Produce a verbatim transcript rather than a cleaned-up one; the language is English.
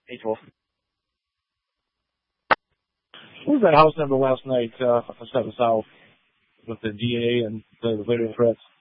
eight twelve. What was that house number last night, uh, seven South, with the D A and the later threats?